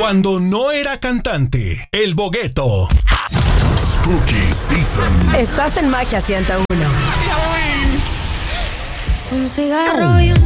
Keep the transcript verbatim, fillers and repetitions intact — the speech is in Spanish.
cuando no era cantante, el Bogueto. Spooky Season. Estás en Magia ciento uno. Un cigarro y un